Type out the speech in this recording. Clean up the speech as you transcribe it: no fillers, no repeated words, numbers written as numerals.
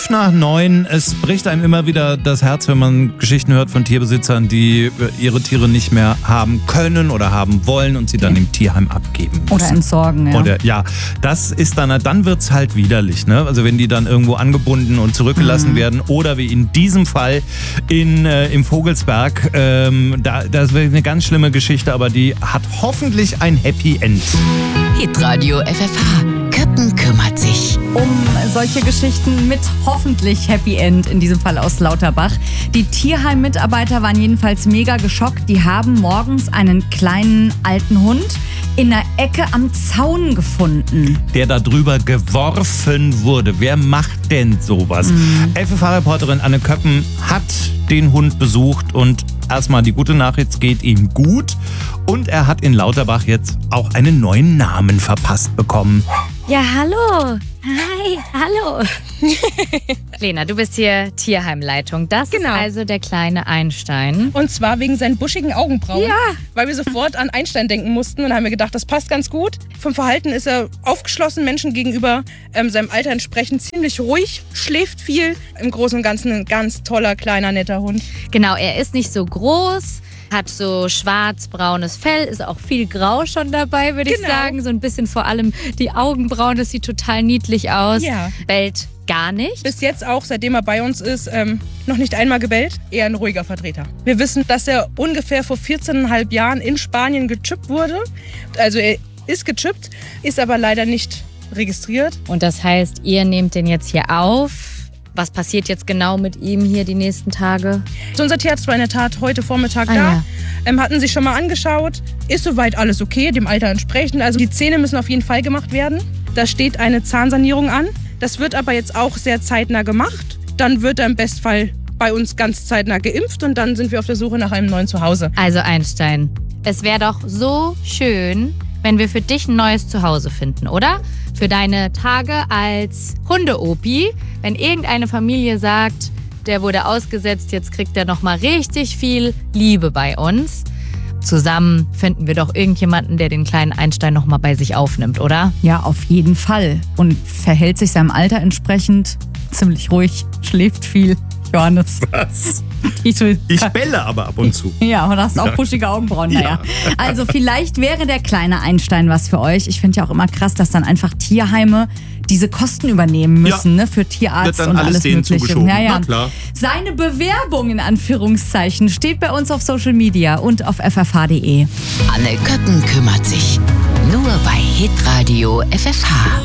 8:05. Es bricht einem immer wieder das Herz, wenn man Geschichten hört von Tierbesitzern, die ihre Tiere nicht mehr haben können oder haben wollen und sie dann im Tierheim abgeben müssen. Oder entsorgen, ja. Oder, ja, das ist dann wird's halt widerlich, ne? Also wenn die dann irgendwo angebunden und zurückgelassen werden oder wie in diesem Fall im Vogelsberg, das wäre eine ganz schlimme Geschichte, aber die hat hoffentlich ein Happy End. Hitradio FFH. Köppen kümmert sich. Um solche Geschichten mit hoffentlich Happy End, in diesem Fall aus Lauterbach. Die Tierheim-Mitarbeiter waren jedenfalls mega geschockt. Die haben morgens einen kleinen alten Hund in der Ecke am Zaun gefunden. Der da drüber geworfen wurde. Wer macht denn sowas? FFH-Reporterin Anne Köppen hat den Hund besucht und erstmal die gute Nachricht, es geht ihm gut. Und er hat in Lauterbach jetzt auch einen neuen Namen verpasst bekommen. Ja, hallo. Hi, hallo. Lena, du bist hier Tierheimleitung. Das ist also der kleine Einstein. Und zwar wegen seinen buschigen Augenbrauen. Ja. Weil wir sofort an Einstein denken mussten und haben mir gedacht, das passt ganz gut. Vom Verhalten ist er aufgeschlossen Menschen gegenüber, seinem Alter entsprechend ziemlich ruhig, schläft viel. Im Großen und Ganzen ein ganz toller, kleiner, netter Hund. Genau, er ist nicht so groß, hat so schwarz-braunes Fell, ist auch viel Grau schon dabei, würde ich sagen. So ein bisschen vor allem die Augenbrauen, das sieht total niedlich aus. Ja. Bellt gar nicht. Bis jetzt auch, seitdem er bei uns ist, noch nicht einmal gebellt. Eher ein ruhiger Vertreter. Wir wissen, dass er ungefähr vor 14,5 Jahren in Spanien gechippt wurde. Also er ist gechippt, ist aber leider nicht registriert. Und das heißt, ihr nehmt den jetzt hier auf. Was passiert jetzt genau mit ihm hier die nächsten Tage? So, unser Tierarzt war in der Tat heute Vormittag da. Hatten sich schon mal angeschaut. Ist soweit alles okay, dem Alter entsprechend. Also die Zähne müssen auf jeden Fall gemacht werden. Da steht eine Zahnsanierung an. Das wird aber jetzt auch sehr zeitnah gemacht. Dann wird er im Bestfall bei uns ganz zeitnah geimpft und dann sind wir auf der Suche nach einem neuen Zuhause. Also Einstein, es wäre doch so schön, wenn wir für dich ein neues Zuhause finden, oder? Für deine Tage als Hunde-Opi, wenn irgendeine Familie sagt, der wurde ausgesetzt, jetzt kriegt er nochmal richtig viel Liebe bei uns. Zusammen finden wir doch irgendjemanden, der den kleinen Einstein nochmal bei sich aufnimmt, oder? Ja, auf jeden Fall. Und verhält sich seinem Alter entsprechend ziemlich ruhig, schläft viel. Johannes. Was? Ich belle aber ab und zu. Ja, und hast auch buschige Augenbrauen. Naja. Also vielleicht wäre der kleine Einstein was für euch. Ich finde ja auch immer krass, dass dann einfach Tierheime diese Kosten übernehmen müssen, ne, für Tierarzt wird dann und alles alles Mögliche. Na klar. Seine Bewerbung in Anführungszeichen steht bei uns auf Social Media und auf ffh.de. Anne Köppen kümmert sich. Nur bei Hitradio FFH.